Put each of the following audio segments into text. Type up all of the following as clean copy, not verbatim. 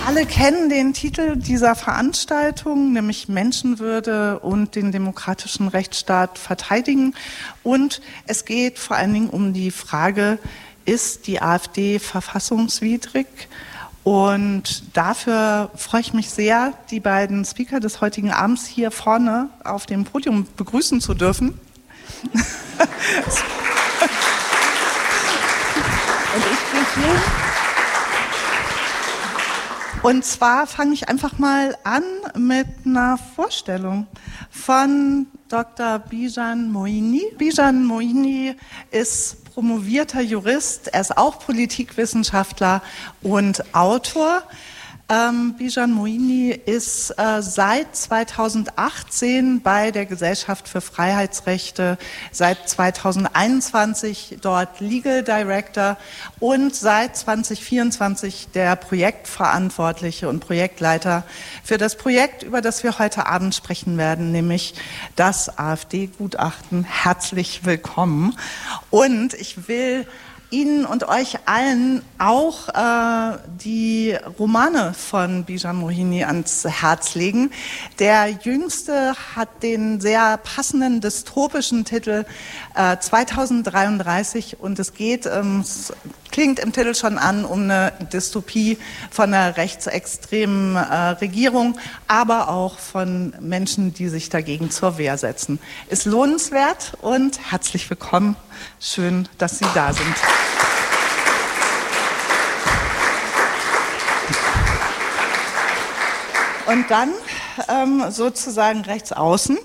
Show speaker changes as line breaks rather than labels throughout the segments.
Alle kennen den Titel dieser Veranstaltung, nämlich Menschenwürde und den demokratischen Rechtsstaat verteidigen. Und es geht vor allen Dingen um die Frage, ist die AfD verfassungswidrig? Und dafür freue ich mich sehr, die beiden Speaker des heutigen Abends hier vorne auf dem Podium begrüßen zu dürfen. Und ich gehe hier. Und zwar fange ich einfach mal an mit einer Vorstellung von Dr. Bijan Moini. Bijan Moini ist promovierter Jurist, er ist auch Politikwissenschaftler und Autor. Bijan Moini ist seit 2018 bei der Gesellschaft für Freiheitsrechte, seit 2021 dort Legal Director und seit 2024 der Projektverantwortliche und Projektleiter für das Projekt, über das wir heute Abend sprechen werden, nämlich das AfD-Gutachten. Herzlich willkommen. Und ich will Ihnen und euch allen auch die Romane von Bijan Moini ans Herz legen. Der jüngste hat den sehr passenden dystopischen Titel 2033 und es geht, klingt im Titel schon an, um eine Dystopie von einer rechtsextremen Regierung, aber auch von Menschen, die sich dagegen zur Wehr setzen. Ist lohnenswert und herzlich willkommen. Schön, dass Sie da sind. Und dann sozusagen rechts außen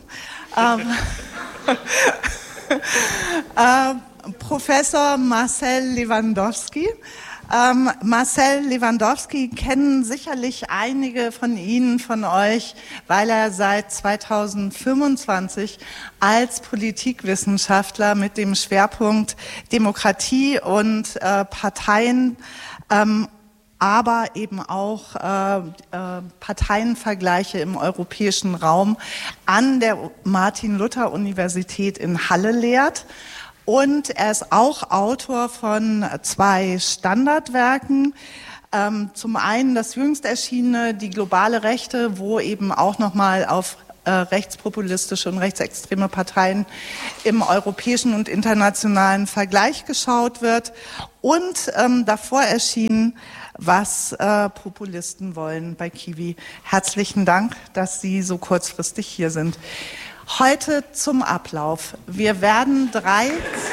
Professor Marcel Lewandowski. Marcel Lewandowski kennen sicherlich einige von Ihnen, von euch, weil er seit 2025 als Politikwissenschaftler mit dem Schwerpunkt Demokratie und Parteien, aber eben auch Parteienvergleiche im europäischen Raum an der Martin-Luther-Universität in Halle lehrt. Und er ist auch Autor von 2 Standardwerken. Zum einen das jüngst erschienene Die globale Rechte, wo eben auch nochmal auf rechtspopulistische und rechtsextreme Parteien im europäischen und internationalen Vergleich geschaut wird. Und davor erschienen Was Populisten wollen bei Kiwi. Herzlichen Dank, dass Sie so kurzfristig hier sind. Heute zum Ablauf. Wir werden 3...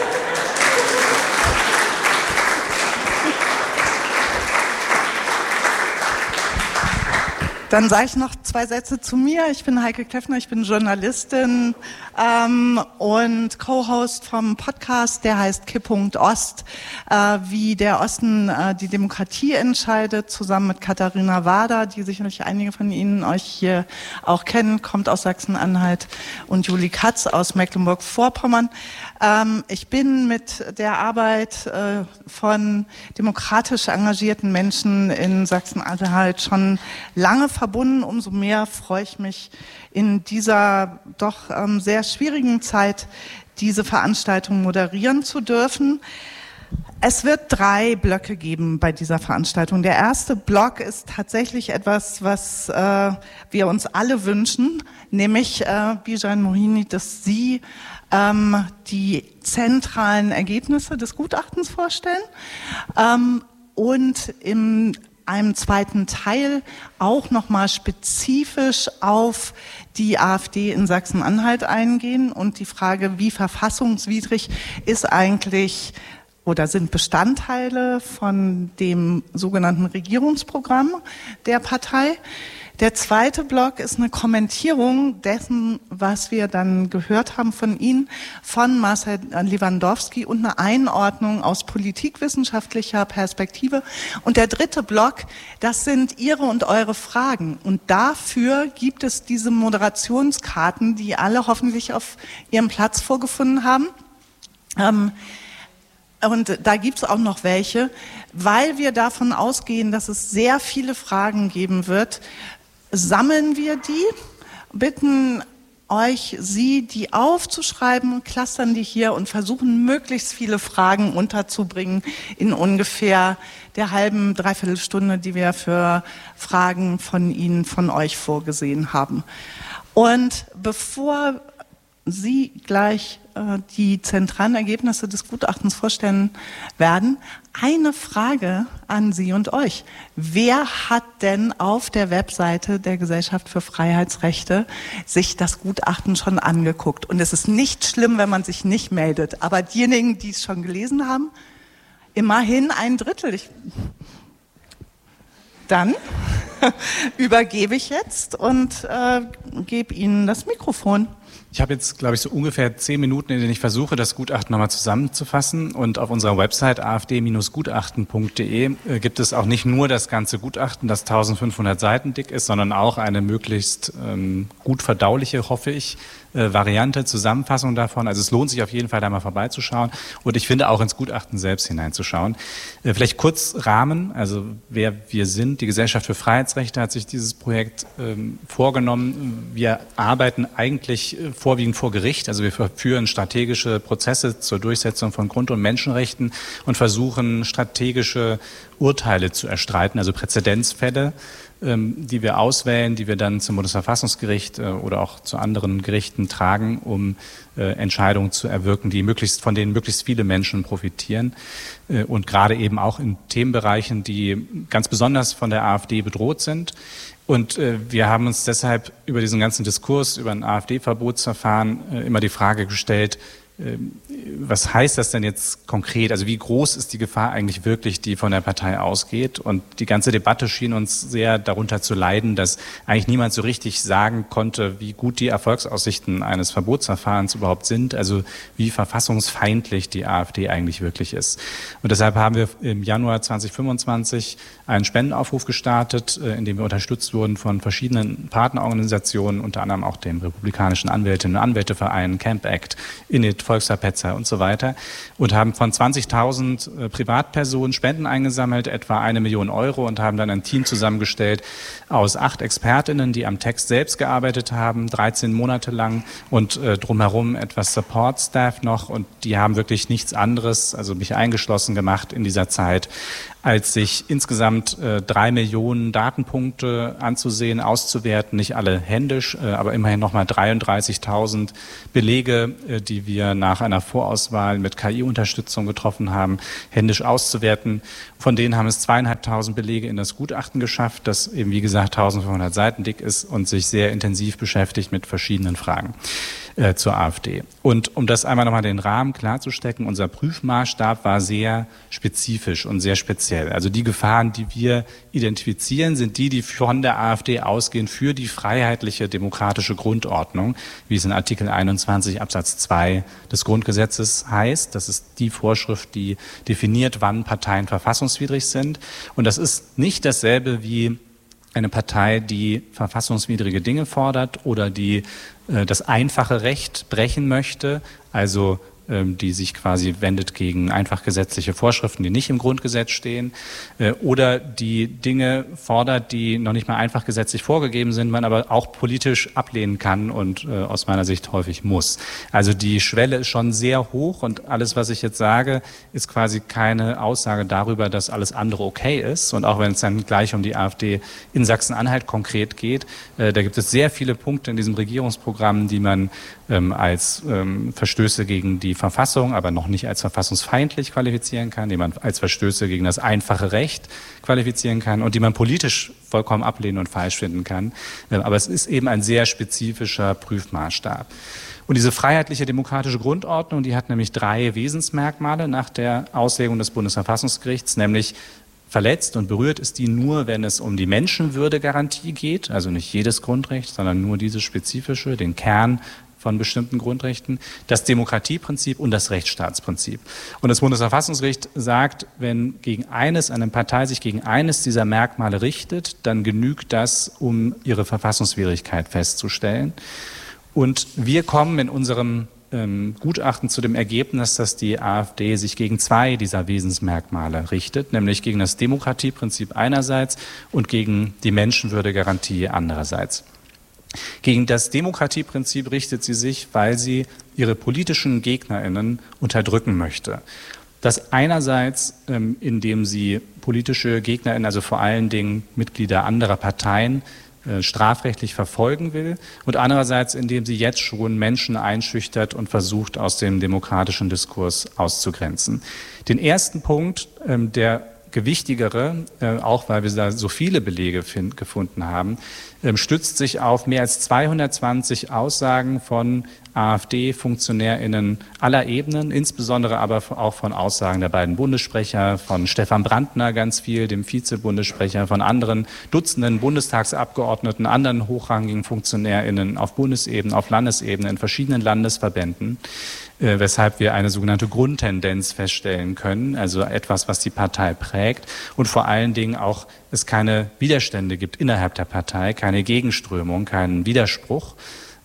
Dann sage ich noch 2 Sätze zu mir. Ich bin Heike Kleffner, ich bin Journalistin und Co-Host vom Podcast, der heißt Kipppunkt Ost, wie der Osten die Demokratie entscheidet, zusammen mit Katharina Wader, die sicherlich einige von Ihnen euch hier auch kennen, kommt aus Sachsen-Anhalt, und Juli Katz aus Mecklenburg-Vorpommern. Ich bin mit der Arbeit von demokratisch engagierten Menschen in Sachsen-Anhalt schon lange verbunden. Umso mehr freue ich mich, in dieser doch sehr schwierigen Zeit diese Veranstaltung moderieren zu dürfen. Es wird 3 Blöcke geben bei dieser Veranstaltung. Der erste Block ist tatsächlich etwas, was wir uns alle wünschen, nämlich Bijan Moini, dass Sie die zentralen Ergebnisse des Gutachtens vorstellen und in einem zweiten Teil auch nochmal spezifisch auf die AfD in Sachsen-Anhalt eingehen und die Frage, wie verfassungswidrig ist eigentlich oder sind Bestandteile von dem sogenannten Regierungsprogramm der Partei. Der zweite Block ist eine Kommentierung dessen, was wir dann gehört haben von Ihnen, von Marcel Lewandowski, und eine Einordnung aus politikwissenschaftlicher Perspektive. Und der dritte Block, das sind Ihre und eure Fragen. Und dafür gibt es diese Moderationskarten, die alle hoffentlich auf ihrem Platz vorgefunden haben. Und da gibt es auch noch welche, weil wir davon ausgehen, dass es sehr viele Fragen geben wird, sammeln wir die, bitten Sie die aufzuschreiben, clustern die hier und versuchen, möglichst viele Fragen unterzubringen in ungefähr der halben, dreiviertel Stunde, die wir für Fragen von Ihnen, von euch vorgesehen haben. Und bevor Sie gleich die zentralen Ergebnisse des Gutachtens vorstellen werden, eine Frage an Sie und euch. Wer hat denn auf der Webseite der Gesellschaft für Freiheitsrechte sich das Gutachten schon angeguckt? Und es ist nicht schlimm, wenn man sich nicht meldet, aber diejenigen, die es schon gelesen haben, immerhin ein Drittel. Dann übergebe ich jetzt und gebe Ihnen das Mikrofon.
Ich habe jetzt, glaube ich, so ungefähr 10 Minuten, in denen ich versuche, das Gutachten nochmal zusammenzufassen. Und auf unserer Website afd-gutachten.de gibt es auch nicht nur das ganze Gutachten, das 1500 Seiten dick ist, sondern auch eine möglichst gut verdauliche, hoffe ich, Variante, Zusammenfassung davon. Also es lohnt sich auf jeden Fall, da mal vorbeizuschauen. Und ich finde auch ins Gutachten selbst hineinzuschauen. Vielleicht kurz Rahmen, also wer wir sind. Die Gesellschaft für Freiheitsrechte hat sich dieses Projekt vorgenommen. Wir arbeiten eigentlich vorwiegend vor Gericht. Also wir führen strategische Prozesse zur Durchsetzung von Grund- und Menschenrechten und versuchen strategische Urteile zu erstreiten, also Präzedenzfälle, die wir auswählen, die wir dann zum Bundesverfassungsgericht oder auch zu anderen Gerichten tragen, um Entscheidungen zu erwirken, von denen möglichst viele Menschen profitieren. Und gerade eben auch in Themenbereichen, die ganz besonders von der AfD bedroht sind. Und wir haben uns deshalb über diesen ganzen Diskurs, über ein AfD-Verbotsverfahren immer die Frage gestellt, was heißt das denn jetzt konkret? Also wie groß ist die Gefahr eigentlich wirklich, die von der Partei ausgeht? Und die ganze Debatte schien uns sehr darunter zu leiden, dass eigentlich niemand so richtig sagen konnte, wie gut die Erfolgsaussichten eines Verbotsverfahrens überhaupt sind, also wie verfassungsfeindlich die AfD eigentlich wirklich ist. Und deshalb haben wir im Januar 2025 einen Spendenaufruf gestartet, in dem wir unterstützt wurden von verschiedenen Partnerorganisationen, unter anderem auch dem Republikanischen Anwältinnen und Anwälteverein, Camp Act, Init, Volksverpetzer und so weiter, und haben von 20.000 Privatpersonen Spenden eingesammelt, etwa 1 Million Euro, und haben dann ein Team zusammengestellt aus 8 Expertinnen, die am Text selbst gearbeitet haben, 13 Monate lang, und drumherum etwas Support-Staff noch, und die haben wirklich nichts anderes, also mich eingeschlossen, gemacht in dieser Zeit, als sich insgesamt 3 Millionen Datenpunkte anzusehen, auszuwerten, nicht alle händisch, aber immerhin nochmal 33.000 Belege, die wir nach einer Vorauswahl mit KI-Unterstützung getroffen haben, händisch auszuwerten. Von denen haben es 2.500 Belege in das Gutachten geschafft, das eben wie gesagt 1.500 Seiten dick ist und sich sehr intensiv beschäftigt mit verschiedenen Fragen zur AfD. Und um das einmal nochmal den Rahmen klarzustecken, unser Prüfmaßstab war sehr spezifisch und sehr speziell. Also die Gefahren, die wir identifizieren, sind die von der AfD ausgehen für die freiheitliche demokratische Grundordnung, wie es in Artikel 21 Absatz 2 des Grundgesetzes heißt. Das ist die Vorschrift, die definiert, wann Parteien verfassungswidrig sind. Und das ist nicht dasselbe wie eine Partei, die verfassungswidrige Dinge fordert oder die das einfache Recht brechen möchte, also die sich quasi wendet gegen einfach gesetzliche Vorschriften, die nicht im Grundgesetz stehen, oder die Dinge fordert, die noch nicht mal einfach gesetzlich vorgegeben sind, man aber auch politisch ablehnen kann und aus meiner Sicht häufig muss. Also die Schwelle ist schon sehr hoch, und alles, was ich jetzt sage, ist quasi keine Aussage darüber, dass alles andere okay ist. Und auch wenn es dann gleich um die AfD in Sachsen-Anhalt konkret geht, da gibt es sehr viele Punkte in diesem Regierungsprogramm, die man als Verstöße gegen die Verfassung, aber noch nicht als verfassungsfeindlich qualifizieren kann, die man als Verstöße gegen das einfache Recht qualifizieren kann und die man politisch vollkommen ablehnen und falsch finden kann. Aber es ist eben ein sehr spezifischer Prüfmaßstab. Und diese freiheitliche demokratische Grundordnung, die hat nämlich 3 Wesensmerkmale nach der Auslegung des Bundesverfassungsgerichts, nämlich verletzt und berührt ist die nur, wenn es um die Menschenwürdegarantie geht, also nicht jedes Grundrecht, sondern nur dieses spezifische, den Kern von bestimmten Grundrechten, das Demokratieprinzip und das Rechtsstaatsprinzip. Und das Bundesverfassungsgericht sagt, wenn eine Partei sich gegen eines dieser Merkmale richtet, dann genügt das, um ihre Verfassungswidrigkeit festzustellen. Und wir kommen in unserem Gutachten zu dem Ergebnis, dass die AfD sich gegen 2 dieser Wesensmerkmale richtet, nämlich gegen das Demokratieprinzip einerseits und gegen die Menschenwürdegarantie andererseits. Gegen das Demokratieprinzip richtet sie sich, weil sie ihre politischen GegnerInnen unterdrücken möchte. Das einerseits, indem sie politische GegnerInnen, also vor allen Dingen Mitglieder anderer Parteien, strafrechtlich verfolgen will und andererseits, indem sie jetzt schon Menschen einschüchtert und versucht, aus dem demokratischen Diskurs auszugrenzen. Den ersten Punkt, der gewichtigere, auch weil wir da so viele Belege gefunden haben, stützt sich auf mehr als 220 Aussagen von AfD-FunktionärInnen aller Ebenen, insbesondere aber auch von Aussagen der beiden Bundessprecher, von Stefan Brandner ganz viel, dem Vize-Bundessprecher, von anderen Dutzenden Bundestagsabgeordneten, anderen hochrangigen FunktionärInnen auf Bundesebene, auf Landesebene, in verschiedenen Landesverbänden, weshalb wir eine sogenannte Grundtendenz feststellen können, also etwas, was die Partei prägt und vor allen Dingen auch es keine Widerstände gibt innerhalb der Partei, keine Gegenströmung, keinen Widerspruch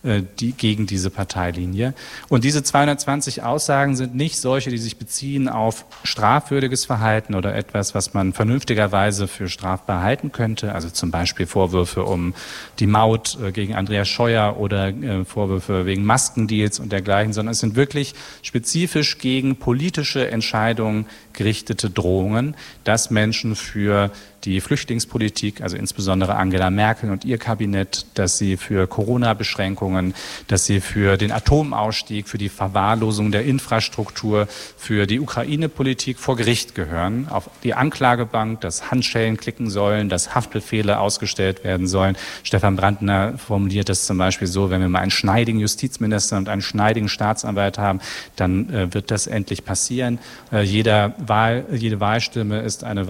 gegen diese Parteilinie. Und diese 220 Aussagen sind nicht solche, die sich beziehen auf strafwürdiges Verhalten oder etwas, was man vernünftigerweise für strafbar halten könnte, also zum Beispiel Vorwürfe um die Maut gegen Andreas Scheuer oder Vorwürfe wegen Maskendeals und dergleichen, sondern es sind wirklich spezifisch gegen politische Entscheidungen gerichtete Drohungen, dass Menschen für die Flüchtlingspolitik, also insbesondere Angela Merkel und ihr Kabinett, dass sie für Corona-Beschränkungen, dass sie für den Atomausstieg, für die Verwahrlosung der Infrastruktur, für die Ukraine-Politik vor Gericht gehören, auf die Anklagebank, dass Handschellen klicken sollen, dass Haftbefehle ausgestellt werden sollen. Stefan Brandner formuliert das zum Beispiel so, wenn wir mal einen schneidigen Justizminister und einen schneidigen Staatsanwalt haben, dann wird das endlich passieren. Jede Wahlstimme ist ein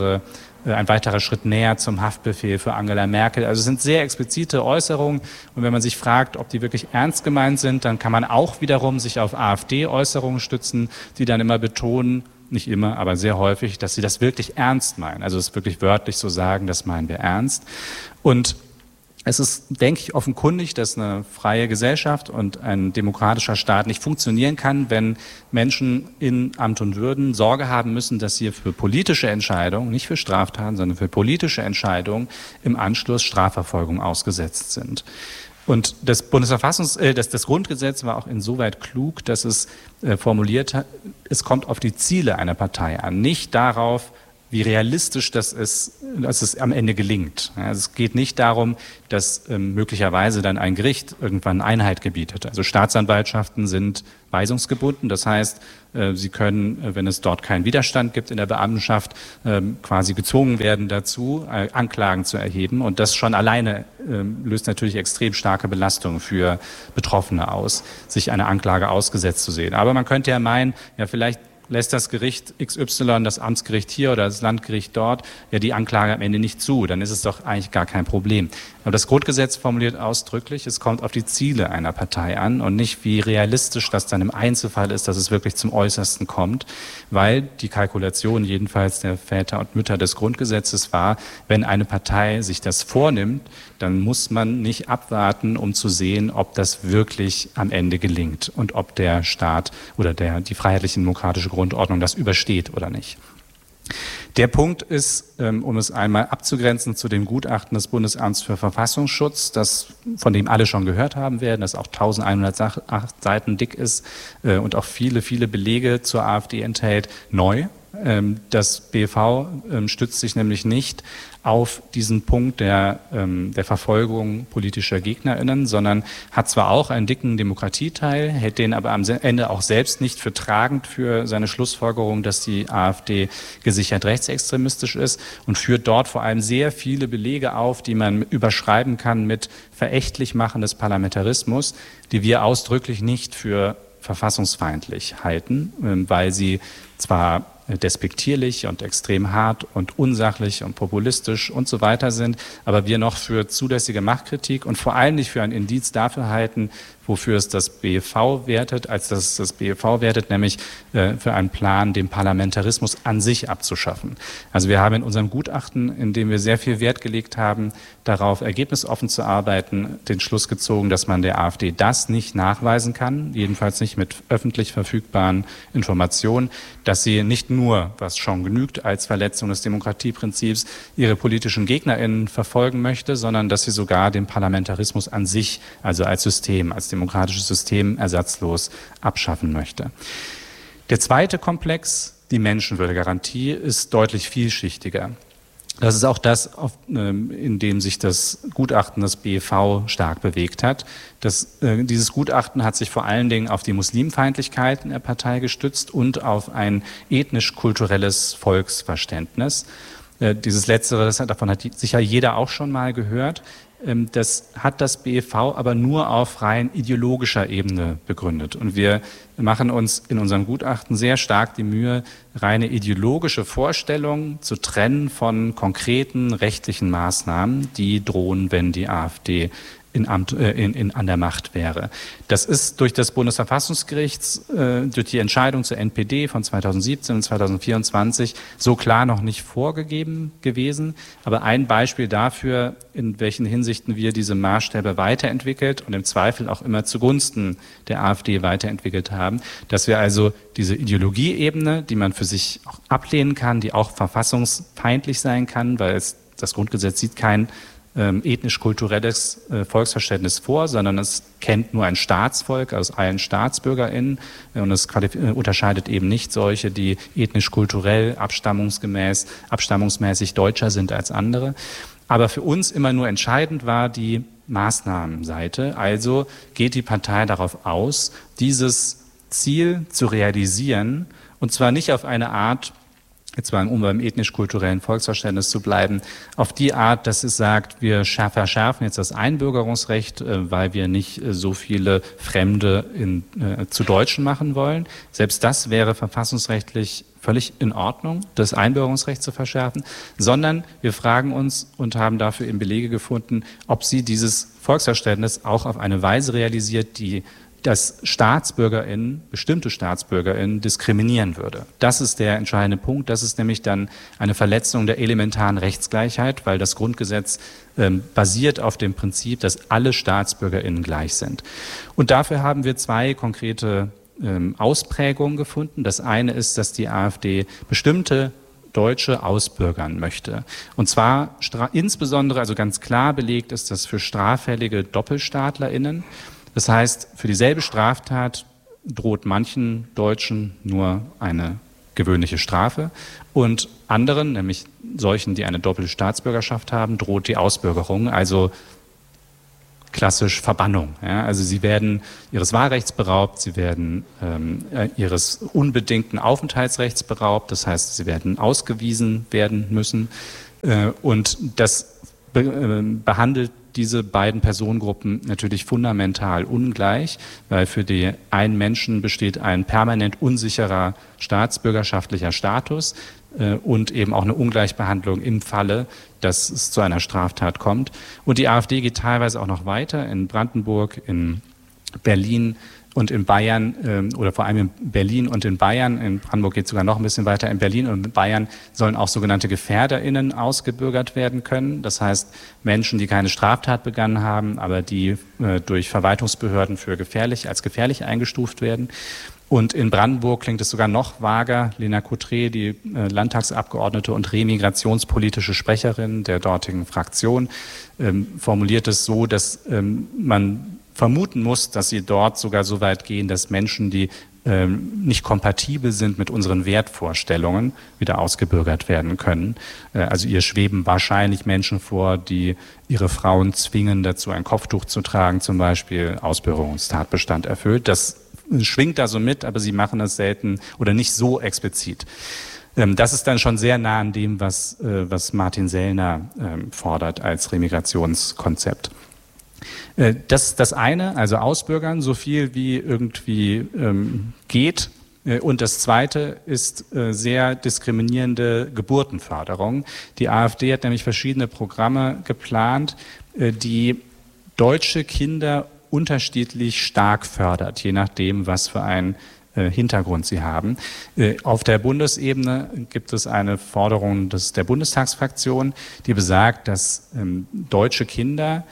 weiterer Schritt näher zum Haftbefehl für Angela Merkel. Also es sind sehr explizite Äußerungen. Und wenn man sich fragt, ob die wirklich ernst gemeint sind, dann kann man auch wiederum sich auf AfD-Äußerungen stützen, die dann immer betonen, nicht immer, aber sehr häufig, dass sie das wirklich ernst meinen. Also es wirklich wörtlich so sagen, das meinen wir ernst. Und es ist, denke ich, offenkundig, dass eine freie Gesellschaft und ein demokratischer Staat nicht funktionieren kann, wenn Menschen in Amt und Würden Sorge haben müssen, dass sie für politische Entscheidungen, nicht für Straftaten, sondern für politische Entscheidungen im Anschluss Strafverfolgung ausgesetzt sind. Und das das Grundgesetz war auch insoweit klug, dass es formuliert hat, es kommt auf die Ziele einer Partei an, nicht darauf, wie realistisch das ist, dass es am Ende gelingt. Also es geht nicht darum, dass möglicherweise dann ein Gericht irgendwann Einheit gebietet. Also Staatsanwaltschaften sind weisungsgebunden. Das heißt, sie können, wenn es dort keinen Widerstand gibt in der Beamtenschaft, quasi gezwungen werden dazu, Anklagen zu erheben. Und das schon alleine löst natürlich extrem starke Belastungen für Betroffene aus, sich einer Anklage ausgesetzt zu sehen. Aber man könnte ja meinen, ja vielleicht lässt das Gericht XY, das Amtsgericht hier oder das Landgericht dort, ja die Anklage am Ende nicht zu, dann ist es doch eigentlich gar kein Problem. Aber das Grundgesetz formuliert ausdrücklich, es kommt auf die Ziele einer Partei an und nicht, wie realistisch das dann im Einzelfall ist, dass es wirklich zum Äußersten kommt, weil die Kalkulation jedenfalls der Väter und Mütter des Grundgesetzes war, wenn eine Partei sich das vornimmt, dann muss man nicht abwarten, um zu sehen, ob das wirklich am Ende gelingt und ob der Staat oder die freiheitlich-demokratische Grundordnung das übersteht oder nicht. Der Punkt ist, um es einmal abzugrenzen zu dem Gutachten des Bundesamts für Verfassungsschutz, von dem alle schon gehört haben werden, das auch 1108 Seiten dick ist und auch viele, viele Belege zur AfD enthält, neu. Das BFV stützt sich nämlich nicht auf diesen Punkt der Verfolgung politischer GegnerInnen, sondern hat zwar auch einen dicken Demokratieteil, hält den aber am Ende auch selbst nicht für tragend für seine Schlussfolgerung, dass die AfD gesichert rechtsextremistisch ist und führt dort vor allem sehr viele Belege auf, die man überschreiben kann mit verächtlich machen des Parlamentarismus, die wir ausdrücklich nicht für verfassungsfeindlich halten, weil sie zwar despektierlich und extrem hart und unsachlich und populistisch und so weiter sind, aber wir noch für zulässige Machtkritik und vor allem nicht für ein Indiz dafür halten, wofür es das BEV wertet, als dass es das BEV wertet, nämlich für einen Plan, den Parlamentarismus an sich abzuschaffen. Also wir haben in unserem Gutachten, in dem wir sehr viel Wert gelegt haben, darauf ergebnisoffen zu arbeiten, den Schluss gezogen, dass man der AfD das nicht nachweisen kann, jedenfalls nicht mit öffentlich verfügbaren Informationen, dass sie nicht nur, was schon genügt, als Verletzung des Demokratieprinzips ihre politischen GegnerInnen verfolgen möchte, sondern dass sie sogar den Parlamentarismus an sich, also als System, als demokratisches System ersatzlos abschaffen möchte. Der zweite Komplex, die Menschenwürdegarantie, ist deutlich vielschichtiger. Das ist auch das, in dem sich das Gutachten des BEV stark bewegt hat. Dieses Gutachten hat sich vor allen Dingen auf die Muslimfeindlichkeit in der Partei gestützt und auf ein ethnisch-kulturelles Volksverständnis. Dieses Letztere, davon hat sicher jeder auch schon mal gehört. Das hat das BEV aber nur auf rein ideologischer Ebene begründet. Und wir machen uns in unserem Gutachten sehr stark die Mühe, reine ideologische Vorstellungen zu trennen von konkreten rechtlichen Maßnahmen, die drohen, wenn die AfD an der Macht wäre. Das ist durch das Bundesverfassungsgericht, durch die Entscheidung zur NPD von 2017 und 2024 so klar noch nicht vorgegeben gewesen. Aber ein Beispiel dafür, in welchen Hinsichten wir diese Maßstäbe weiterentwickelt und im Zweifel auch immer zugunsten der AfD weiterentwickelt haben, dass wir also diese Ideologieebene, die man für sich auch ablehnen kann, die auch verfassungsfeindlich sein kann, weil das Grundgesetz sieht kein ethnisch-kulturelles Volksverständnis vor, sondern es kennt nur ein Staatsvolk aus allen StaatsbürgerInnen und es unterscheidet eben nicht solche, die ethnisch-kulturell abstammungsmäßig deutscher sind als andere. Aber für uns immer nur entscheidend war die Maßnahmenseite. Also geht die Partei darauf aus, dieses Ziel zu realisieren und zwar nicht auf eine Art, jetzt mal, um beim ethnisch-kulturellen Volksverständnis zu bleiben, auf die Art, dass es sagt, wir verschärfen jetzt das Einbürgerungsrecht, weil wir nicht so viele Fremde zu Deutschen machen wollen. Selbst das wäre verfassungsrechtlich völlig in Ordnung, das Einbürgerungsrecht zu verschärfen, sondern wir fragen uns und haben dafür eben Belege gefunden, ob sie dieses Volksverständnis auch auf eine Weise realisiert, die dass bestimmte StaatsbürgerInnen diskriminieren würde. Das ist der entscheidende Punkt. Das ist nämlich dann eine Verletzung der elementaren Rechtsgleichheit, weil das Grundgesetz basiert auf dem Prinzip, dass alle StaatsbürgerInnen gleich sind. Und dafür haben wir zwei konkrete Ausprägungen gefunden. Das eine ist, dass die AfD bestimmte Deutsche ausbürgern möchte. Und zwar insbesondere, also ganz klar belegt ist das für straffällige DoppelstaatlerInnen. Das heißt, für dieselbe Straftat droht manchen Deutschen nur eine gewöhnliche Strafe und anderen, nämlich solchen, die eine doppelte Staatsbürgerschaft haben, droht die Ausbürgerung, also klassisch Verbannung. Ja, also sie werden ihres Wahlrechts beraubt, sie werden ihres unbedingten Aufenthaltsrechts beraubt, das heißt, sie werden ausgewiesen werden müssen und das behandelt diese beiden Personengruppen natürlich fundamental ungleich, weil für die einen Menschen besteht ein permanent unsicherer staatsbürgerschaftlicher Status und eben auch eine Ungleichbehandlung im Falle, dass es zu einer Straftat kommt. Und die AfD geht teilweise auch noch weiter in Brandenburg, in Berlin und in Bayern oder vor allem in Berlin und in Bayern, in Brandenburg geht es sogar noch ein bisschen weiter, in Berlin und in Bayern sollen auch sogenannte GefährderInnen ausgebürgert werden können. Das heißt Menschen, die keine Straftat begangen haben, aber die durch Verwaltungsbehörden als gefährlich eingestuft werden. Und in Brandenburg klingt es sogar noch vager. Lena Coutré, die Landtagsabgeordnete und remigrationspolitische Sprecherin der dortigen Fraktion, formuliert es so, dass man vermuten muss, dass sie dort sogar so weit gehen, dass Menschen, die nicht kompatibel sind mit unseren Wertvorstellungen, wieder ausgebürgert werden können. Also ihr schweben wahrscheinlich Menschen vor, die ihre Frauen zwingen, dazu ein Kopftuch zu tragen, zum Beispiel Ausbürgerungstatbestand erfüllt. Das schwingt da so mit, aber sie machen es selten oder nicht so explizit. Das ist dann schon sehr nah an dem, was Martin Sellner fordert als Remigrationskonzept. Das ist das eine, also ausbürgern, so viel wie irgendwie geht. Und das zweite ist sehr diskriminierende Geburtenförderung. Die AfD hat nämlich verschiedene Programme geplant, die deutsche Kinder unterschiedlich stark fördert, je nachdem, was für ein Hintergrund sie haben. Auf der Bundesebene gibt es eine Forderung der Bundestagsfraktion, die besagt, dass deutsche Kinder,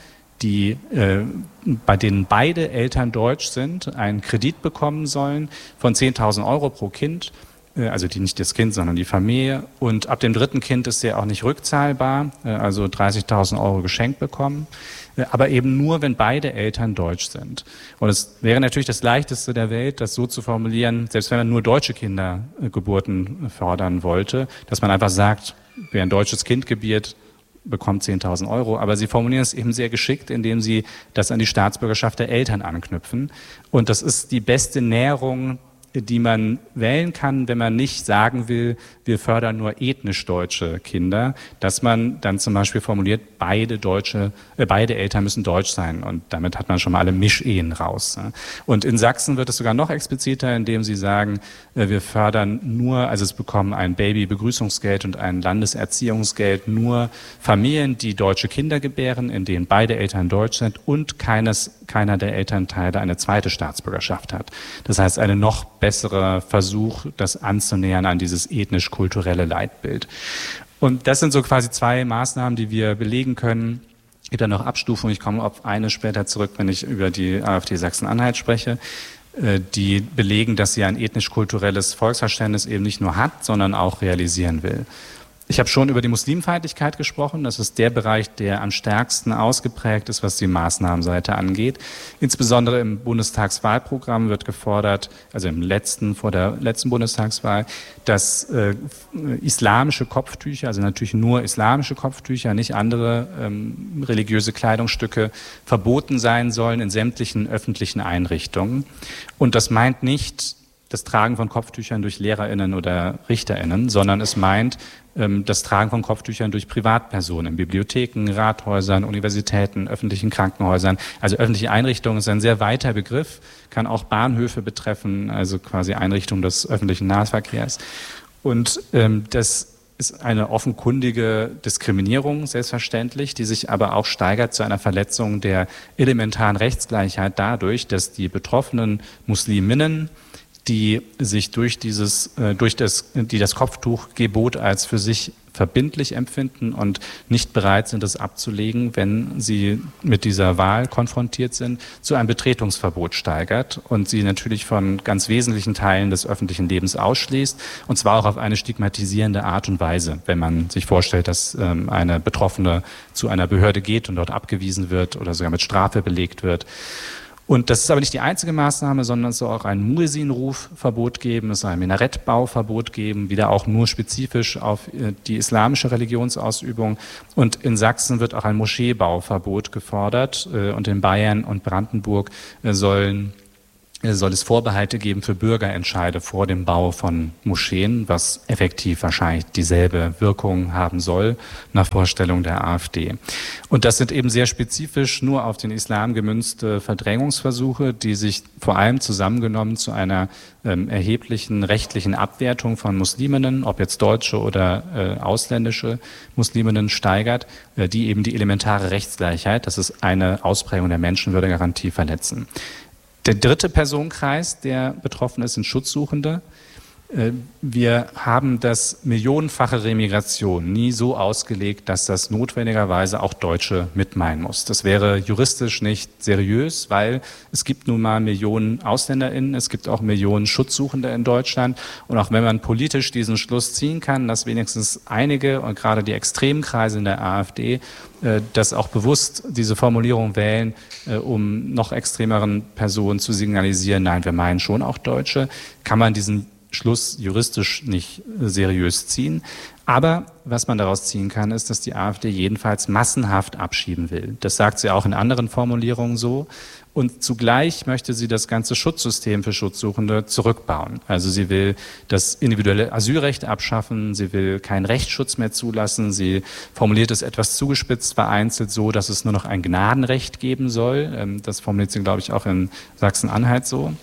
bei denen beide Eltern deutsch sind, einen Kredit bekommen sollen von 10.000 Euro pro Kind, also nicht das Kind, sondern die Familie. Und ab dem dritten Kind ist der auch nicht rückzahlbar, also 30.000 Euro geschenkt bekommen, aber eben nur, wenn beide Eltern deutsch sind. Und es wäre natürlich das Leichteste der Welt, das so zu formulieren, selbst wenn man nur deutsche Kindergeburten fördern wollte, dass man einfach sagt, wer ein deutsches Kind gebiert, bekommt 10.000 Euro. Aber sie formulieren es eben sehr geschickt, indem sie das an die Staatsbürgerschaft der Eltern anknüpfen. Und das ist die beste Näherung, die man wählen kann, wenn man nicht sagen will, wir fördern nur ethnisch deutsche Kinder, dass man dann zum Beispiel formuliert, beide Eltern müssen deutsch sein, und damit hat man schon mal alle Mischehen raus. Und in Sachsen wird es sogar noch expliziter, indem sie sagen, wir fördern nur, also es bekommen ein Babybegrüßungsgeld und ein Landeserziehungsgeld nur Familien, die deutsche Kinder gebären, in denen beide Eltern deutsch sind und keiner der Elternteile eine zweite Staatsbürgerschaft hat. Das heißt, eine noch besserer Versuch, das anzunähern an dieses ethnisch-kulturelle Leitbild. Und das sind so quasi zwei Maßnahmen, die wir belegen können. Es gibt dann noch Abstufungen, ich komme auf eine später zurück, wenn ich über die AfD Sachsen-Anhalt spreche, die belegen, dass sie ein ethnisch-kulturelles Volksverständnis eben nicht nur hat, sondern auch realisieren will. Ich habe schon über die Muslimfeindlichkeit gesprochen. Das ist der Bereich, der am stärksten ausgeprägt ist, was die Maßnahmenseite angeht. Insbesondere im Bundestagswahlprogramm wird gefordert, also vor der letzten Bundestagswahl, dass islamische Kopftücher, also natürlich nur islamische Kopftücher, nicht andere religiöse Kleidungsstücke, verboten sein sollen in sämtlichen öffentlichen Einrichtungen. Und das meint nicht das Tragen von Kopftüchern durch LehrerInnen oder RichterInnen, sondern es meint das Tragen von Kopftüchern durch Privatpersonen in Bibliotheken, Rathäusern, Universitäten, öffentlichen Krankenhäusern. Also öffentliche Einrichtungen ist ein sehr weiter Begriff, kann auch Bahnhöfe betreffen, also quasi Einrichtungen des öffentlichen Nahverkehrs. Und das ist eine offenkundige Diskriminierung, selbstverständlich, die sich aber auch steigert zu einer Verletzung der elementaren Rechtsgleichheit dadurch, dass die betroffenen Musliminnen, die sich die das Kopftuchgebot als für sich verbindlich empfinden und nicht bereit sind, es abzulegen, wenn sie mit dieser Wahl konfrontiert sind, zu einem Betretungsverbot steigert und sie natürlich von ganz wesentlichen Teilen des öffentlichen Lebens ausschließt, und zwar auch auf eine stigmatisierende Art und Weise, wenn man sich vorstellt, dass eine Betroffene zu einer Behörde geht und dort abgewiesen wird oder sogar mit Strafe belegt wird. Und das ist aber nicht die einzige Maßnahme, sondern es soll auch ein Muezzin-Rufverbot geben, es soll ein Minarettbauverbot geben, wieder auch nur spezifisch auf die islamische Religionsausübung. Und in Sachsen wird auch ein Moscheebauverbot gefordert, und in Bayern und Brandenburg soll es Vorbehalte geben für Bürgerentscheide vor dem Bau von Moscheen, was effektiv wahrscheinlich dieselbe Wirkung haben soll, nach Vorstellung der AfD. Und das sind eben sehr spezifisch nur auf den Islam gemünzte Verdrängungsversuche, die sich vor allem zusammengenommen zu einer erheblichen rechtlichen Abwertung von Musliminnen, ob jetzt deutsche oder ausländische Musliminnen, steigert, die eben die elementare Rechtsgleichheit, das ist eine Ausprägung der Menschenwürdegarantie, verletzen. Der dritte Personenkreis, der betroffen ist, sind Schutzsuchende. Wir haben das millionenfache Remigration nie so ausgelegt, dass das notwendigerweise auch Deutsche mitmeinen muss. Das wäre juristisch nicht seriös, weil es gibt nun mal Millionen AusländerInnen, es gibt auch Millionen Schutzsuchende in Deutschland. Und auch wenn man politisch diesen Schluss ziehen kann, dass wenigstens einige und gerade die extremen Kreise in der AfD das auch bewusst diese Formulierung wählen, um noch extremeren Personen zu signalisieren, nein, wir meinen schon auch Deutsche, kann man diesen Schluss juristisch nicht seriös ziehen. Aber was man daraus ziehen kann, ist, dass die AfD jedenfalls massenhaft abschieben will. Das sagt sie auch in anderen Formulierungen so. Und zugleich möchte sie das ganze Schutzsystem für Schutzsuchende zurückbauen. Also sie will das individuelle Asylrecht abschaffen, sie will keinen Rechtsschutz mehr zulassen, sie formuliert es etwas zugespitzt, vereinzelt so, dass es nur noch ein Gnadenrecht geben soll. Das formuliert sie, glaube ich, auch in Sachsen-Anhalt so.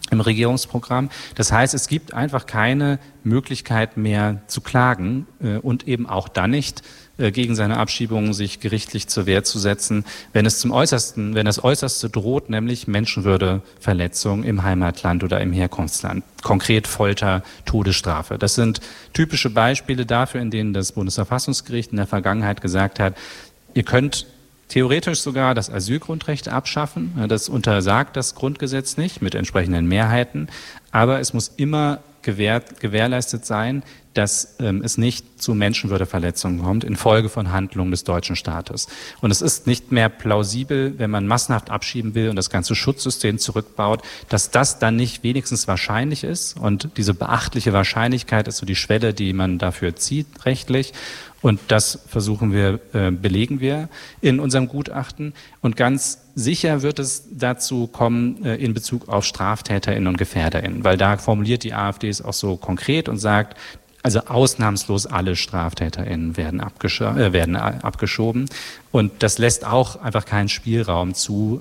im Regierungsprogramm. Das heißt, es gibt einfach keine Möglichkeit mehr zu klagen und eben auch dann nicht gegen seine Abschiebung sich gerichtlich zur Wehr zu setzen, wenn es wenn das Äußerste droht, nämlich Menschenwürdeverletzung im Heimatland oder im Herkunftsland. Konkret Folter, Todesstrafe. Das sind typische Beispiele dafür, in denen das Bundesverfassungsgericht in der Vergangenheit gesagt hat, ihr könnt theoretisch sogar das Asylgrundrecht abschaffen. Das untersagt das Grundgesetz nicht mit entsprechenden Mehrheiten, aber es muss immer gewährleistet sein, dass es nicht zu Menschenwürdeverletzungen kommt infolge von Handlungen des deutschen Staates. Und es ist nicht mehr plausibel, wenn man massenhaft abschieben will und das ganze Schutzsystem zurückbaut, dass das dann nicht wenigstens wahrscheinlich ist. Und diese beachtliche Wahrscheinlichkeit ist so die Schwelle, die man dafür zieht rechtlich. Und das belegen wir in unserem Gutachten. Und ganz sicher wird es dazu kommen in Bezug auf StraftäterInnen und GefährderInnen, weil da formuliert die AfD es auch so konkret und sagt, also ausnahmslos alle StraftäterInnen werden abgeschoben. Und das lässt auch einfach keinen Spielraum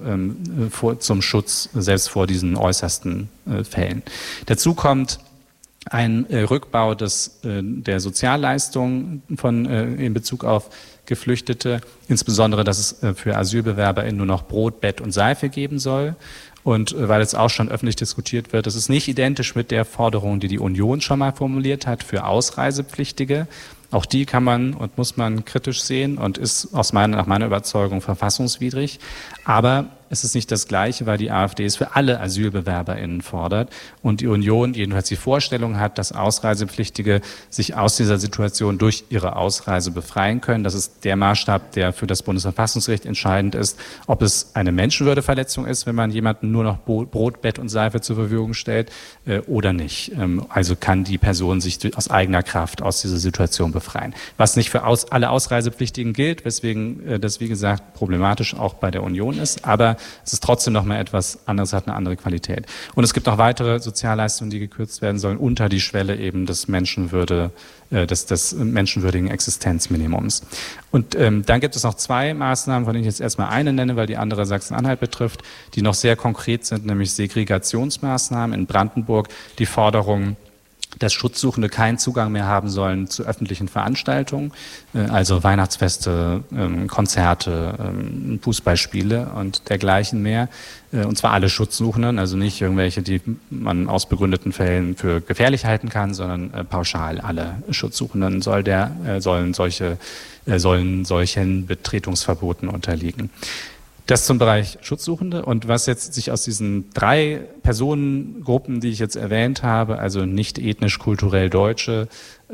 zum Schutz, selbst vor diesen äußersten Fällen. Dazu kommt ein Rückbau der Sozialleistungen in Bezug auf Geflüchtete, insbesondere, dass es für AsylbewerberInnen nur noch Brot, Bett und Seife geben soll. Und weil es auch schon öffentlich diskutiert wird, das ist nicht identisch mit der Forderung, die die Union schon mal formuliert hat für Ausreisepflichtige. Auch die kann man und muss man kritisch sehen und ist nach meiner Überzeugung verfassungswidrig. Aber es ist nicht das Gleiche, weil die AfD es für alle AsylbewerberInnen fordert und die Union jedenfalls die Vorstellung hat, dass Ausreisepflichtige sich aus dieser Situation durch ihre Ausreise befreien können. Das ist der Maßstab, der für das Bundesverfassungsgericht entscheidend ist, ob es eine Menschenwürdeverletzung ist, wenn man jemandem nur noch Brot, Bett und Seife zur Verfügung stellt oder nicht. Also kann die Person sich aus eigener Kraft aus dieser Situation befreien. Was nicht für alle Ausreisepflichtigen gilt, weswegen das, wie gesagt, problematisch auch bei der Union ist, aber es ist trotzdem noch mal etwas anderes, hat eine andere Qualität. Und es gibt noch weitere Sozialleistungen, die gekürzt werden sollen, unter die Schwelle eben des menschenwürdigen Existenzminimums. Und dann gibt es noch zwei Maßnahmen, von denen ich jetzt erstmal eine nenne, weil die andere Sachsen-Anhalt betrifft, die noch sehr konkret sind, nämlich Segregationsmaßnahmen in Brandenburg, die Forderung, dass Schutzsuchende keinen Zugang mehr haben sollen zu öffentlichen Veranstaltungen, also Weihnachtsfeste, Konzerte, Fußballspiele und dergleichen mehr. Und zwar alle Schutzsuchenden, also nicht irgendwelche, die man aus begründeten Fällen für gefährlich halten kann, sondern pauschal alle Schutzsuchenden sollen solchen Betretungsverboten unterliegen. Das zum Bereich Schutzsuchende. Und was jetzt sich aus diesen 3 Personengruppen, die ich jetzt erwähnt habe, also nicht ethnisch, kulturell Deutsche,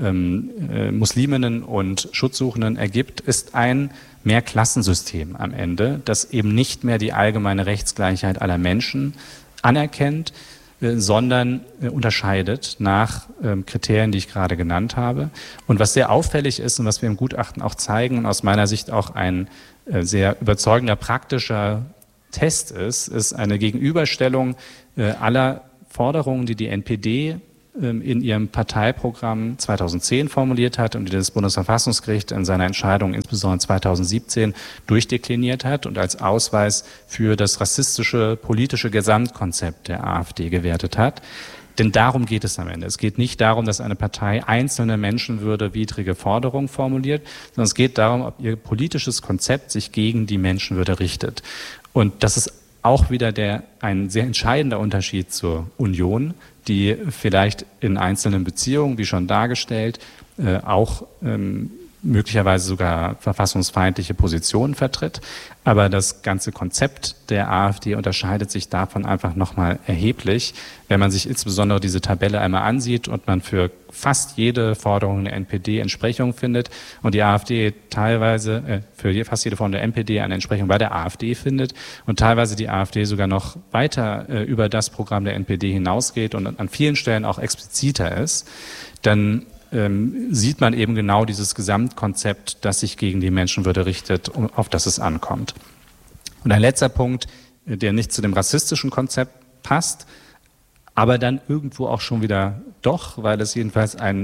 Musliminnen und Schutzsuchenden ergibt, ist ein Mehrklassensystem am Ende, das eben nicht mehr die allgemeine Rechtsgleichheit aller Menschen anerkennt, sondern unterscheidet nach Kriterien, die ich gerade genannt habe. Und was sehr auffällig ist und was wir im Gutachten auch zeigen und aus meiner Sicht auch ein sehr überzeugender praktischer Test ist eine Gegenüberstellung aller Forderungen, die die NPD in ihrem Parteiprogramm 2010 formuliert hat und die das Bundesverfassungsgericht in seiner Entscheidung insbesondere 2017 durchdekliniert hat und als Ausweis für das rassistische politische Gesamtkonzept der AfD gewertet hat. Denn darum geht es am Ende. Es geht nicht darum, dass eine Partei einzelne menschenwürde-widrige Forderungen formuliert, sondern es geht darum, ob ihr politisches Konzept sich gegen die Menschenwürde richtet. Und das ist auch wieder ein sehr entscheidender Unterschied zur Union, die vielleicht in einzelnen Beziehungen, wie schon dargestellt, auch möglicherweise sogar verfassungsfeindliche Positionen vertritt. Aber das ganze Konzept der AfD unterscheidet sich davon einfach nochmal erheblich. Wenn man sich insbesondere diese Tabelle einmal ansieht und man für fast jede Forderung der NPD Entsprechung findet und die AfD teilweise für fast jede Forderung der NPD eine Entsprechung bei der AfD findet und teilweise die AfD sogar noch weiter über das Programm der NPD hinausgeht und an vielen Stellen auch expliziter ist, dann sieht man eben genau dieses Gesamtkonzept, das sich gegen die Menschenwürde richtet, auf das es ankommt. Und ein letzter Punkt, der nicht zu dem rassistischen Konzept passt, aber dann irgendwo auch schon wieder doch, weil es jedenfalls ein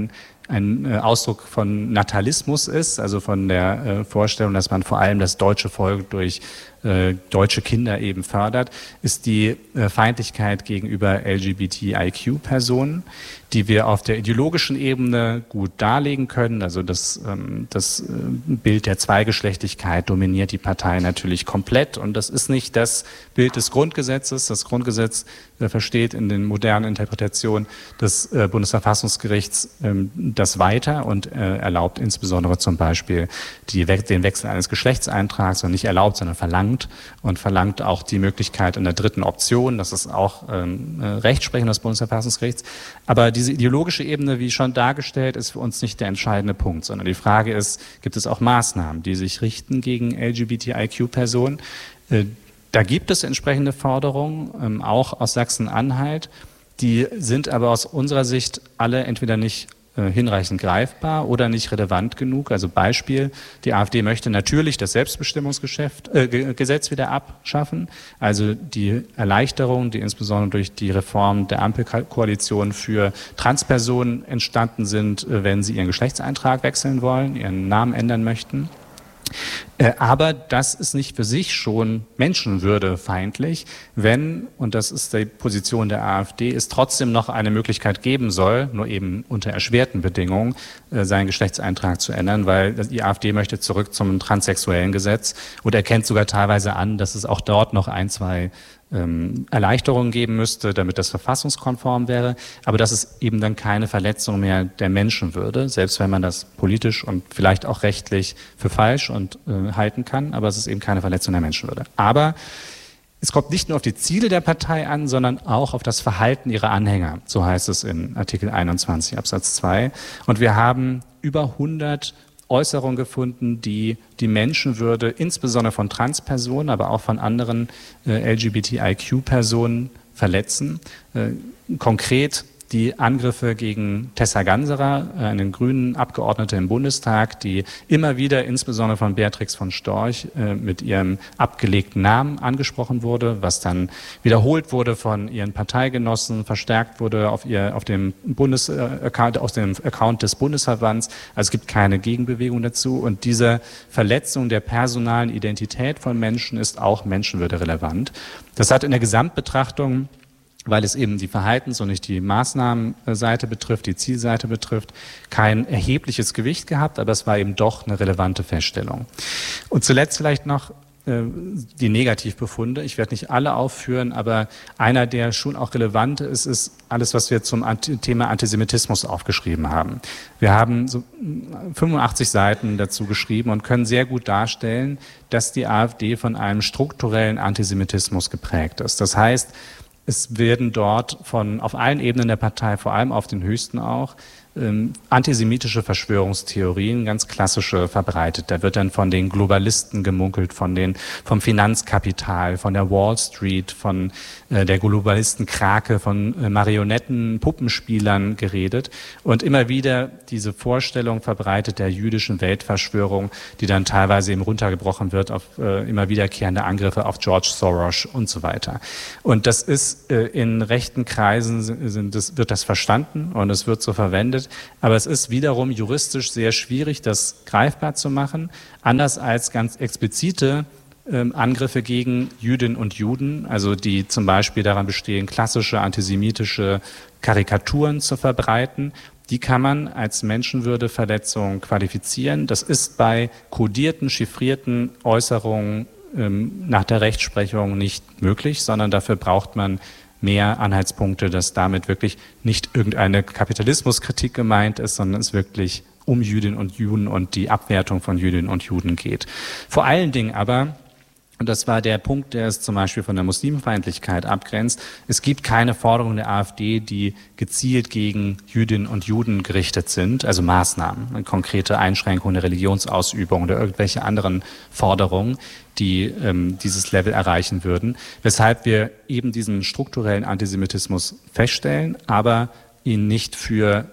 Ausdruck von Natalismus ist, also von der Vorstellung, dass man vor allem das deutsche Volk durch deutsche Kinder eben fördert, ist die Feindlichkeit gegenüber LGBTIQ-Personen, die wir auf der ideologischen Ebene gut darlegen können. Also das Bild der Zweigeschlechtlichkeit dominiert die Partei natürlich komplett, und das ist nicht das Bild des Grundgesetzes. Das Grundgesetz versteht in den modernen Interpretationen des Bundesverfassungsgerichts das weiter und erlaubt insbesondere zum Beispiel den Wechsel eines Geschlechtseintrags, und nicht erlaubt, sondern verlangt auch die Möglichkeit einer dritten Option. Das ist auch Rechtsprechung des Bundesverfassungsgerichts. Aber diese ideologische Ebene, wie schon dargestellt, ist für uns nicht der entscheidende Punkt, sondern die Frage ist, gibt es auch Maßnahmen, die sich richten gegen LGBTIQ-Personen? Da gibt es entsprechende Forderungen, auch aus Sachsen-Anhalt. Die sind aber aus unserer Sicht alle entweder nicht hinreichend greifbar oder nicht relevant genug. Also Beispiel, die AfD möchte natürlich das Selbstbestimmungsgesetz wieder abschaffen, also die Erleichterung, die insbesondere durch die Reform der Ampelkoalition für Transpersonen entstanden sind, wenn sie ihren Geschlechtseintrag wechseln wollen, ihren Namen ändern möchten. Aber das ist nicht für sich schon menschenwürdefeindlich, wenn, und das ist die Position der AfD, es trotzdem noch eine Möglichkeit geben soll, nur eben unter erschwerten Bedingungen, seinen Geschlechtseintrag zu ändern, weil die AfD möchte zurück zum transsexuellen Gesetz und erkennt sogar teilweise an, dass es auch dort noch ein, zwei Erleichterungen geben müsste, damit das verfassungskonform wäre, aber das ist eben dann keine Verletzung mehr der Menschenwürde, selbst wenn man das politisch und vielleicht auch rechtlich für falsch und halten kann, aber es ist eben keine Verletzung der Menschenwürde. Aber es kommt nicht nur auf die Ziele der Partei an, sondern auch auf das Verhalten ihrer Anhänger, so heißt es in Artikel 21 Absatz 2. Und wir haben über 100 Äußerungen gefunden, die die Menschenwürde insbesondere von Transpersonen, aber auch von anderen LGBTIQ-Personen verletzen. Konkret die Angriffe gegen Tessa Ganserer, eine grünen Abgeordnete im Bundestag, die immer wieder insbesondere von Beatrix von Storch mit ihrem abgelegten Namen angesprochen wurde, was dann wiederholt wurde von ihren Parteigenossen, verstärkt wurde auf dem Bundesaccount, aus dem Account des Bundesverbands. Also es gibt keine Gegenbewegung dazu, und diese Verletzung der personalen Identität von Menschen ist auch menschenwürderelevant. Das hat in der Gesamtbetrachtung, weil es eben die Verhaltens- und nicht die Maßnahmenseite betrifft, die Zielseite betrifft, kein erhebliches Gewicht gehabt, aber es war eben doch eine relevante Feststellung. Und zuletzt vielleicht noch die Negativbefunde. Ich werde nicht alle aufführen, aber einer, der schon auch relevant ist, ist alles, was wir zum Thema Antisemitismus aufgeschrieben haben. Wir haben so 85 Seiten dazu geschrieben und können sehr gut darstellen, dass die AfD von einem strukturellen Antisemitismus geprägt ist. Das heißt, es werden dort auf allen Ebenen der Partei, vor allem auf den höchsten auch, antisemitische Verschwörungstheorien, ganz klassische, verbreitet. Da wird dann von den Globalisten gemunkelt, vom Finanzkapital, von der Wall Street, von der Globalisten-Krake, von Marionetten, Puppenspielern geredet und immer wieder diese Vorstellung verbreitet der jüdischen Weltverschwörung, die dann teilweise eben runtergebrochen wird auf immer wiederkehrende Angriffe auf George Soros und so weiter. Und das ist in rechten Kreisen wird das verstanden und es wird so verwendet. Aber es ist wiederum juristisch sehr schwierig, das greifbar zu machen, anders als ganz explizite Angriffe gegen Jüdinnen und Juden, also die zum Beispiel daran bestehen, klassische antisemitische Karikaturen zu verbreiten. Die kann man als Menschenwürdeverletzung qualifizieren. Das ist bei kodierten, chiffrierten Äußerungen nach der Rechtsprechung nicht möglich, sondern dafür braucht man mehr Anhaltspunkte, dass damit wirklich nicht irgendeine Kapitalismuskritik gemeint ist, sondern es wirklich um Jüdinnen und Juden und die Abwertung von Jüdinnen und Juden geht. Vor allen Dingen aber, und das war der Punkt, der es zum Beispiel von der Muslimfeindlichkeit abgrenzt, es gibt keine Forderungen der AfD, die gezielt gegen Jüdinnen und Juden gerichtet sind, also Maßnahmen, eine konkrete Einschränkung der Religionsausübung oder irgendwelche anderen Forderungen, die dieses Level erreichen würden, weshalb wir eben diesen strukturellen Antisemitismus feststellen, aber ihn nicht für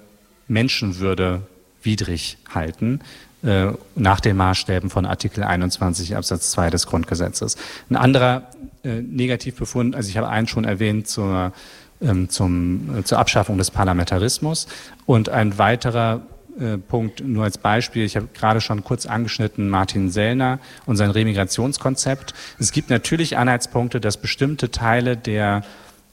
menschenwürdewidrig halten, nach den Maßstäben von Artikel 21 Absatz 2 des Grundgesetzes. Ein anderer Negativbefund, also ich habe einen schon erwähnt zur Abschaffung des Parlamentarismus, und ein weiterer Punkt nur als Beispiel. Ich habe gerade schon kurz angeschnitten Martin Sellner und sein Remigrationskonzept. Es gibt natürlich Anhaltspunkte, dass bestimmte Teile der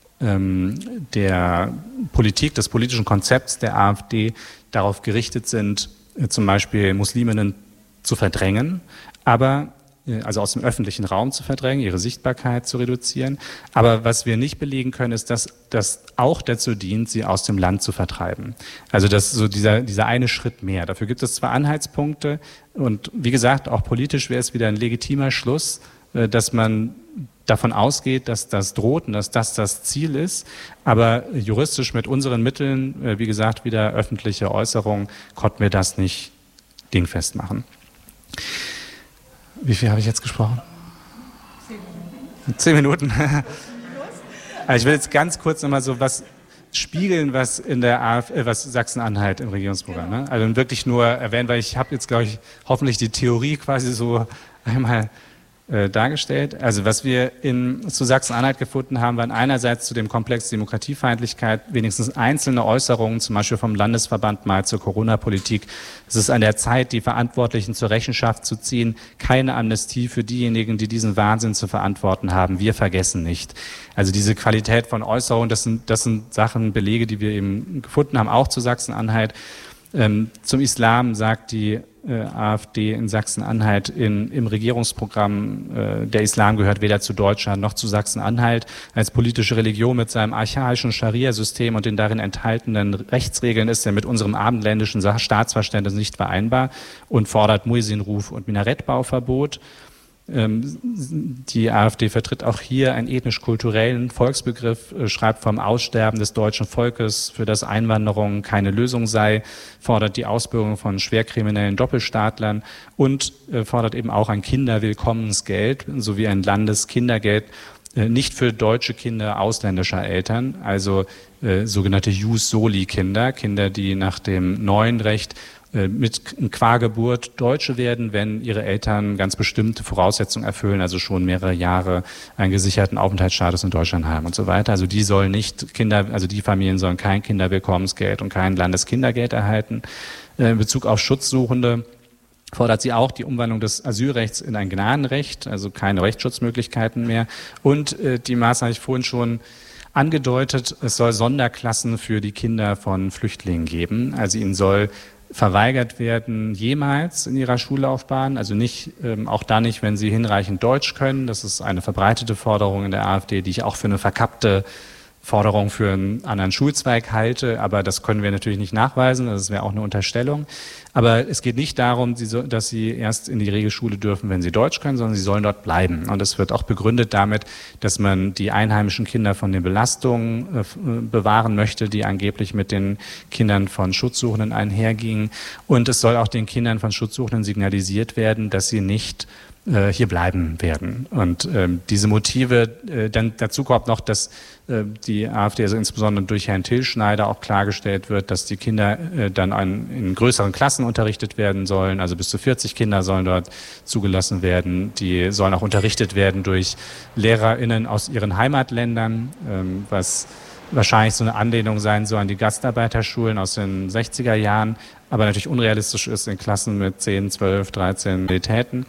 Politik, des politischen Konzepts der AfD darauf gerichtet sind, zum Beispiel Musliminnen zu verdrängen, aber also aus dem öffentlichen Raum zu verdrängen, ihre Sichtbarkeit zu reduzieren. Aber was wir nicht belegen können, ist, dass das auch dazu dient, sie aus dem Land zu vertreiben. Also das ist so dieser eine Schritt mehr. Dafür gibt es zwar Anhaltspunkte und wie gesagt, auch politisch wäre es wieder ein legitimer Schluss, dass man davon ausgeht, dass das droht und dass das Ziel ist. Aber juristisch mit unseren Mitteln, wie gesagt, wieder öffentliche Äußerungen, konnten wir das nicht dingfest machen. Wie viel habe ich jetzt gesprochen? 10 Minuten. Also ich will jetzt ganz kurz nochmal so was spiegeln, was in der was Sachsen-Anhalt im Regierungsprogramm. Ne? Also wirklich nur erwähnen, weil ich habe jetzt, glaube ich, hoffentlich die Theorie quasi so einmal dargestellt. Also was wir zu Sachsen-Anhalt gefunden haben, waren einerseits zu dem Komplex Demokratiefeindlichkeit wenigstens einzelne Äußerungen, zum Beispiel vom Landesverband mal zur Corona-Politik. Es ist an der Zeit, die Verantwortlichen zur Rechenschaft zu ziehen. Keine Amnestie für diejenigen, die diesen Wahnsinn zu verantworten haben. Wir vergessen nicht. Also diese Qualität von Äußerungen, das sind Sachen, Belege, die wir eben gefunden haben, auch zu Sachsen-Anhalt. Zum Islam sagt die AfD in Sachsen-Anhalt im Regierungsprogramm, der Islam gehört weder zu Deutschland noch zu Sachsen-Anhalt. Als politische Religion mit seinem archaischen Scharia-System und den darin enthaltenen Rechtsregeln ist er mit unserem abendländischen Staatsverständnis nicht vereinbar und fordert Muezzin-Ruf und Minarettbauverbot. Die AfD vertritt auch hier einen ethnisch-kulturellen Volksbegriff, schreibt vom Aussterben des deutschen Volkes, für das Einwanderung keine Lösung sei, fordert die Ausbürgerung von schwerkriminellen Doppelstaatlern und fordert eben auch ein Kinderwillkommensgeld sowie ein Landeskindergeld, nicht für deutsche Kinder ausländischer Eltern, also sogenannte Jus Soli-Kinder, Kinder, die nach dem neuen Recht mit qua Geburt Deutsche werden, wenn ihre Eltern ganz bestimmte Voraussetzungen erfüllen, also schon mehrere Jahre einen gesicherten Aufenthaltsstatus in Deutschland haben und so weiter. Also die Familien sollen kein Kinderwillkommensgeld und kein Landeskindergeld erhalten. In Bezug auf Schutzsuchende fordert sie auch die Umwandlung des Asylrechts in ein Gnadenrecht, also keine Rechtsschutzmöglichkeiten mehr. Und die Maßnahme habe ich vorhin schon angedeutet, es soll Sonderklassen für die Kinder von Flüchtlingen geben. Also ihnen soll verweigert werden jemals in ihrer Schullaufbahn, also nicht, auch da nicht, wenn sie hinreichend Deutsch können. Das ist eine verbreitete Forderung in der AfD, die ich auch für eine verkappte Forderung für einen anderen Schulzweig halte, aber das können wir natürlich nicht nachweisen, das wäre auch eine Unterstellung. Aber es geht nicht darum, dass sie erst in die Regelschule dürfen, wenn sie Deutsch können, sondern sie sollen dort bleiben. Und es wird auch begründet damit, dass man die einheimischen Kinder von den Belastungen bewahren möchte, die angeblich mit den Kindern von Schutzsuchenden einhergingen. Und es soll auch den Kindern von Schutzsuchenden signalisiert werden, dass sie nicht hier bleiben werden. Und diese Motive, dann dazu kommt noch, dass die AfD, also insbesondere durch Herrn Till Schneider, auch klargestellt wird, dass die Kinder dann in größeren Klassen unterrichtet werden sollen. Also bis zu 40 Kinder sollen dort zugelassen werden. Die sollen auch unterrichtet werden durch LehrerInnen aus ihren Heimatländern, was wahrscheinlich so eine Anlehnung sein soll an die Gastarbeiterschulen aus den 60er Jahren, aber natürlich unrealistisch ist in Klassen mit 10, 12, 13 Qualitäten.